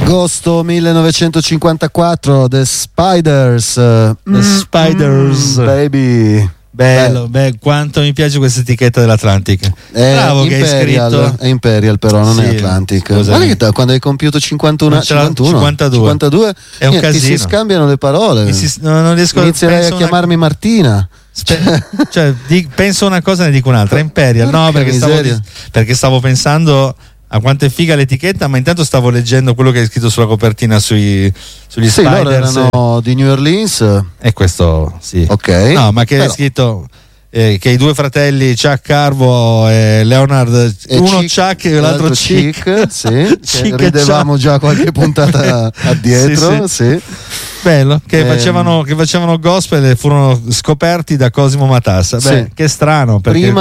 Agosto 1954, The Spiders. The Spiders. Baby. Bello, quanto mi piace questa etichetta dell'Atlantic. Bravo che hai scritto. È Imperial, però non è Atlantic. Guarda che quando hai compiuto 52 è un casino. Si scambiano le parole. Non riesco Inizierei a chiamarmi Martina. Penso una cosa e ne dico un'altra. Imperial, no, perché stavo pensando a quanto è figa l'etichetta, ma intanto stavo leggendo quello che hai scritto sulla copertina sugli Spiders. Loro erano di New Orleans. E questo sì. Ok. No, ma che hai scritto che i due fratelli Chuck Carvo e Leonard, uno Chuck e l'altro Chick. Sì, ridevamo già qualche puntata addietro. Sì. Bello, che facevano gospel e furono scoperti da Cosimo Matassa. Che strano, perché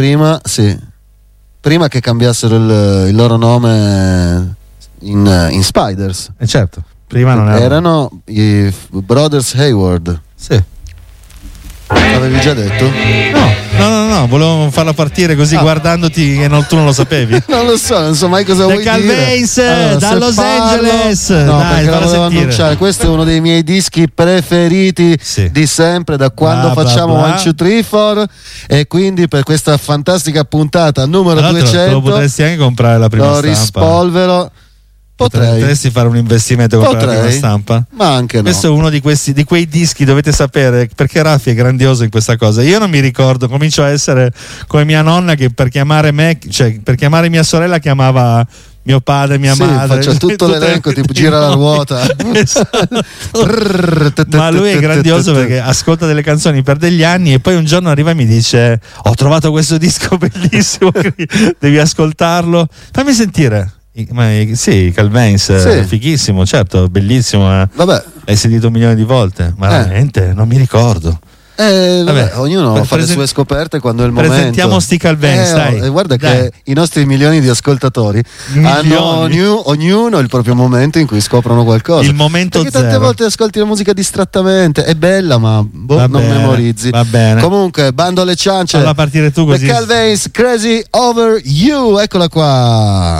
prima che cambiassero il loro nome in Spiders. Certo, prima non erano i Brothers Hayward. Sì. L'avevi già detto? No, volevo farla partire così guardandoti che tu non lo sapevi. Non so mai cosa vuoi dire. Calvains da Los Angeles. No, perché la volevo annunciare. Questo è uno dei miei dischi preferiti di sempre, da quando facciamo 1, 2, 3, 4, e quindi per questa fantastica puntata numero 200 lo potresti anche comprare la prima stampa. Lo rispolvero. Potresti fare un investimento con la prima stampa, ma anche no. Questo è uno di quei dischi, dovete sapere, perché Raffi è grandioso in questa cosa. Io non mi ricordo, comincio a essere come mia nonna che per chiamare mia sorella chiamava mio padre, mia madre. Faccia tutto l'elenco, tipo gira la ruota. Esatto. Ma lui è grandioso perché ascolta delle canzoni per degli anni e poi un giorno arriva e mi dice: ho trovato questo disco bellissimo, devi ascoltarlo, fammi sentire. Calvains, fighissimo, certo, bellissimo. Vabbè. L'hai sentito 1 milione di volte, ma veramente non mi ricordo. Ognuno fa le sue scoperte quando è il momento. Presentiamo sti Calvains, dai. Guarda dai. Che i nostri milioni di ascoltatori hanno ognuno il proprio momento in cui scoprono qualcosa. Il momento perché tante volte ascolti la musica distrattamente, è bella ma non memorizzi. Va bene. Comunque, bando alle ciance. Falla partire tu così. The Calvains, Crazy Over You, eccola qua.